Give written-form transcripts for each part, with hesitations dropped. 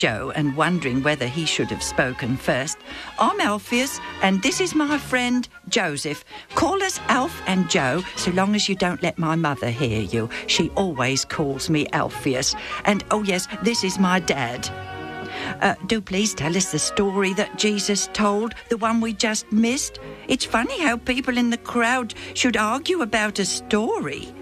Joe and wondering whether he should have spoken first. I'm Alpheus, and this is my friend Joseph. Call us Alf and Joe, so long as you don't let my mother hear you. She always calls me Alpheus. And, oh yes, this is my dad. Do please tell us the story that Jesus told, the one we just missed. It's funny how people in the crowd should argue about a story.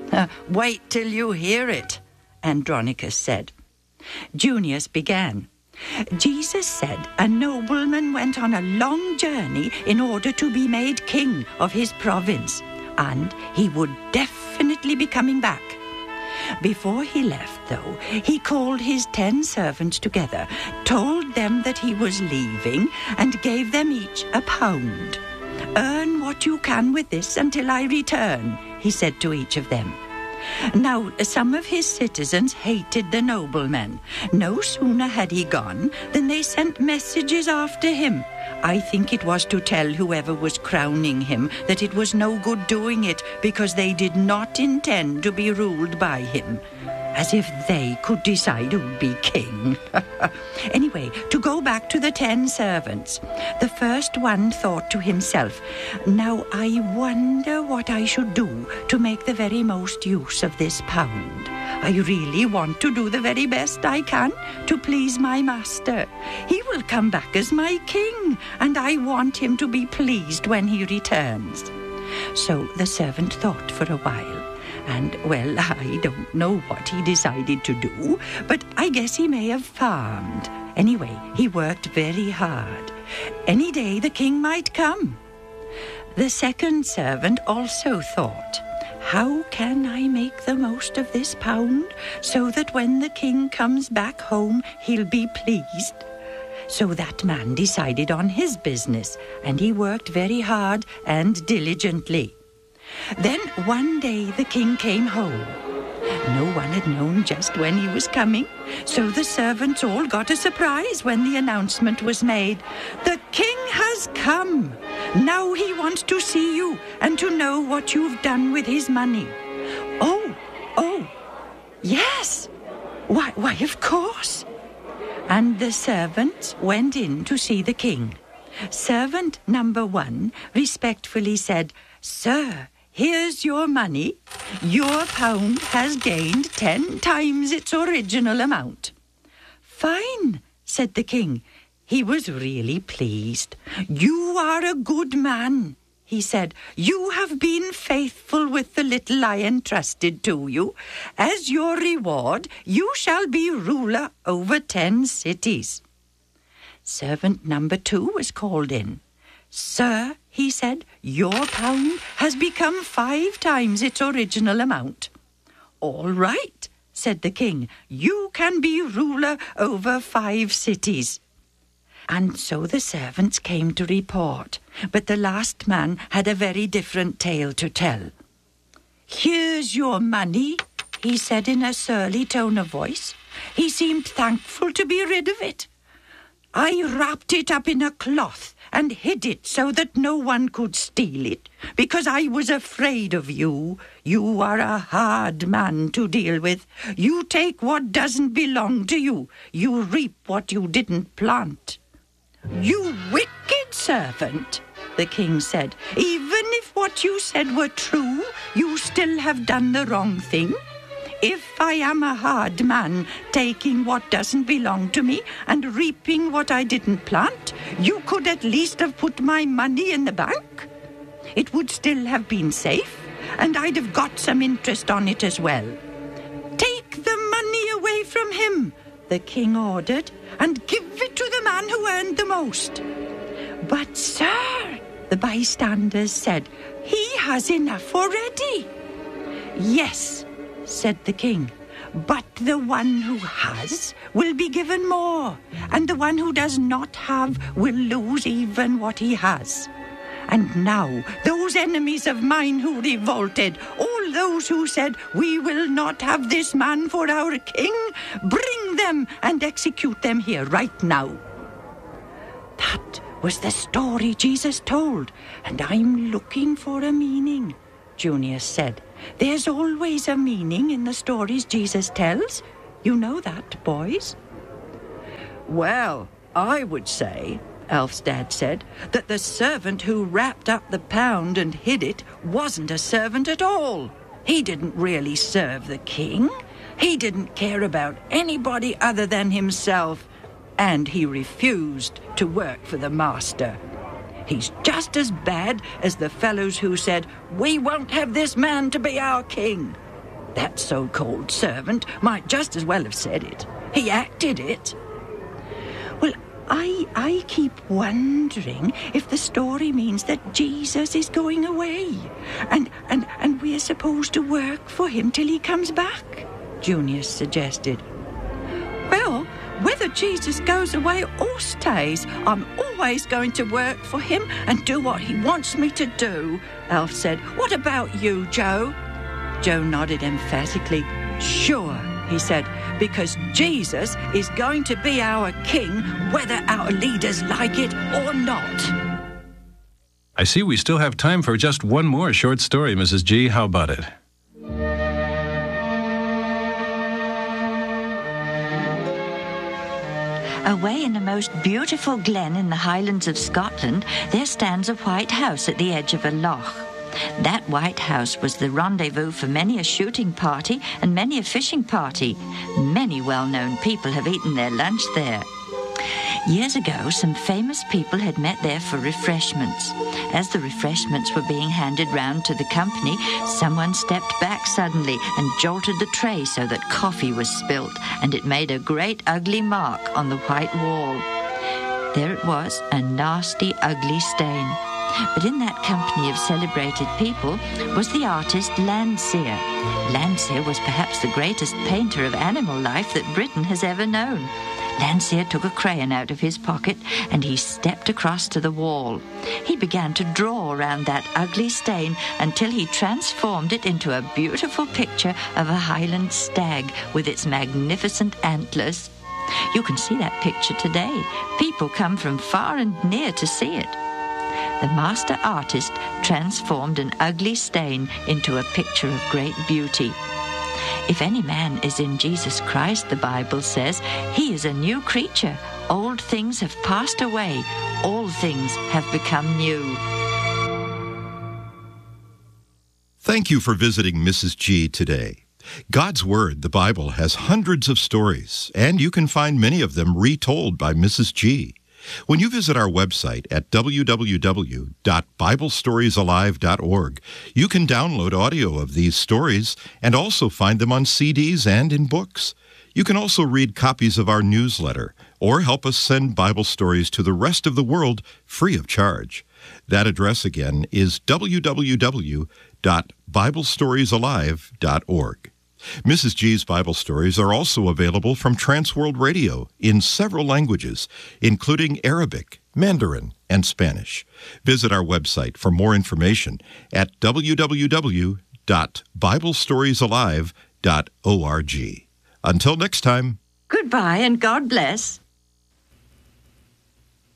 Wait till you hear it, Andronicus said. Junius began. Jesus said a nobleman went on a long journey in order to be made king of his province, and he would definitely be coming back. Before he left, though, he called his 10 servants together, told them that he was leaving, and gave them each £1. "Earn what you can with this until I return," he said to each of them. Now, some of his citizens hated the nobleman. No sooner had he gone than they sent messages after him. I think it was to tell whoever was crowning him that it was no good doing it because they did not intend to be ruled by him. As if they could decide who'd be king. Anyway, to go back to the 10 servants. The first one thought to himself, "Now I wonder what I should do to make the very most use of this £1. I really want to do the very best I can to please my master. He will come back as my king, and I want him to be pleased when he returns." So the servant thought for a while. And, well, I don't know what he decided to do, but I guess he may have farmed. Anyway, he worked very hard. Any day the king might come. The second servant also thought, "How can I make the most of this £1 so that when the king comes back home, he'll be pleased?" So that man decided on his business, and he worked very hard and diligently. Then one day the king came home. No one had known just when he was coming, so the servants all got a surprise when the announcement was made. "The king has come. Now he wants to see you and to know what you've done with his money." Oh, yes. Why, of course. And the servants went in to see the king. Servant number 1 respectfully said, "Sir, here's your money. Your £1 has gained 10 times its original amount." "Fine," said the king. He was really pleased. "You are a good man," he said. "You have been faithful with the little I entrusted to you. As your reward, you shall be ruler over 10 cities. Servant number 2 was called in. "Sir," he said, "your £1 has become 5 times its original amount." "All right," said the king, "you can be ruler over 5 cities. And so the servants came to report, but the last man had a very different tale to tell. "Here's your money," he said in a surly tone of voice. He seemed thankful to be rid of it. "I wrapped it up in a cloth and hid it so that no one could steal it, because I was afraid of you. You are a hard man to deal with. You take what doesn't belong to you. You reap what you didn't plant." "You wicked servant," the king said. "Even if what you said were true, you still have done the wrong thing. If I am a hard man, taking what doesn't belong to me and reaping what I didn't plant, you could at least have put my money in the bank. It would still have been safe, and I'd have got some interest on it as well. Take the money away from him," the king ordered, "and give it to the man who earned the most." "But, sir," the bystanders said, "he has enough already." "Yes," said the king, "but the one who has will be given more, and the one who does not have will lose even what he has. And now those enemies of mine who revolted, all those who said, 'We will not have this man for our king,' bring them and execute them here right now." That was the story Jesus told, and I'm looking for a meaning, Junius said. "There's always a meaning in the stories Jesus tells. You know that, boys." Well, I would say, Alf's dad said, that the servant who wrapped up the pound and hid it wasn't a servant at all. He didn't really serve the king. He didn't care about anybody other than himself. And he refused to work for the master. He's just as bad as the fellows who said, "We won't have this man to be our king." That so-called servant might just as well have said it. He acted it. Well, I keep wondering if the story means that Jesus is going away and we're supposed to work for him till he comes back, Junius suggested. Well, whether Jesus goes away or stays, I'm always going to work for him and do what he wants me to do, Alf said. What about you, Joe? Joe nodded emphatically. Sure, he said, because Jesus is going to be our king, whether our leaders like it or not. I see we still have time for just one more short story, Mrs. G. How about it? Away in a most beautiful glen in the Highlands of Scotland, there stands a white house at the edge of a loch. That white house was the rendezvous for many a shooting party and many a fishing party. Many well-known people have eaten their lunch there. Years ago, some famous people had met there for refreshments. As the refreshments were being handed round to the company, someone stepped back suddenly and jolted the tray so that coffee was spilt, and it made a great ugly mark on the white wall. There it was, a nasty, ugly stain. But in that company of celebrated people was the artist Landseer. Landseer was perhaps the greatest painter of animal life that Britain has ever known. Landseer took a crayon out of his pocket and he stepped across to the wall. He began to draw around that ugly stain until he transformed it into a beautiful picture of a Highland stag with its magnificent antlers. You can see that picture today. People come from far and near to see it. The master artist transformed an ugly stain into a picture of great beauty. If any man is in Jesus Christ, the Bible says, he is a new creature. Old things have passed away. All things have become new. Thank you for visiting Mrs. G today. God's Word, the Bible, has hundreds of stories, and you can find many of them retold by Mrs. G. When you visit our website at www.biblestoriesalive.org, you can download audio of these stories and also find them on CDs and in books. You can also read copies of our newsletter or help us send Bible stories to the rest of the world free of charge. That address again is www.biblestoriesalive.org. Mrs. G's Bible stories are also available from Transworld Radio in several languages, including Arabic, Mandarin, and Spanish. Visit our website for more information at www.biblestoriesalive.org. Until next time. Goodbye and God bless.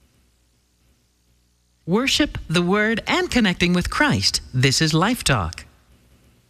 Worship, the Word, and connecting with Christ. This is Life Talk.